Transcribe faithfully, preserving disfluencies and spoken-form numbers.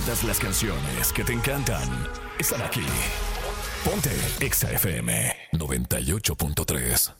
Todas las canciones que te encantan están aquí. Ponte Exa F M noventa y ocho punto tres.